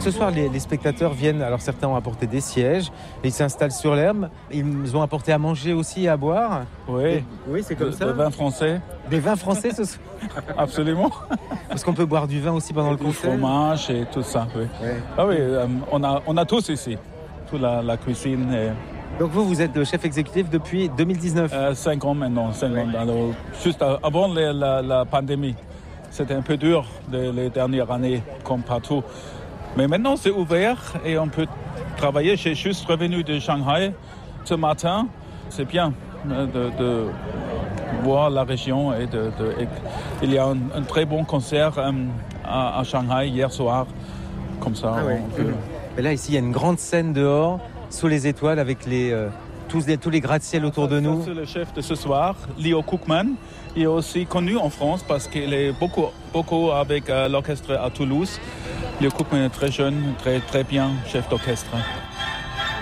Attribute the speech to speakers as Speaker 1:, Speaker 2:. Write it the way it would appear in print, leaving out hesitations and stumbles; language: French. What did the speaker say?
Speaker 1: ce soir, les spectateurs viennent, alors certains ont apporté des sièges, et ils s'installent sur l'herbe. Ils ont apporté à manger aussi et à boire.
Speaker 2: Oui,
Speaker 1: oui, c'est comme ça.
Speaker 2: Des vins français.
Speaker 1: Des vins français ce soir.
Speaker 2: Absolument.
Speaker 1: Parce qu'on peut boire du vin aussi pendant le concert.
Speaker 2: Du fromage et tout ça, oui.
Speaker 1: Ouais.
Speaker 2: Ah oui, on a tous ici, toute la cuisine.
Speaker 1: Donc vous êtes le chef exécutif depuis 2019
Speaker 2: 5 ans maintenant, 5
Speaker 1: ouais.
Speaker 2: ans. Alors, juste avant la pandémie. C'était un peu dur les dernières années, comme partout. Mais maintenant, c'est ouvert et on peut travailler. J'ai juste revenu de Shanghai ce matin. C'est bien de voir la région. Il y a un très bon concert à Shanghai hier soir. Comme ça,
Speaker 1: Et là, ici, il y a une grande scène dehors, sous les étoiles, avec tous les gratte-ciel autour de nous.
Speaker 2: C'est le chef de ce soir, Leo Kookman. Il est aussi connu en France parce qu'il est beaucoup avec l'orchestre à Toulouse. Leo Kookman est très jeune, très bien chef d'orchestre.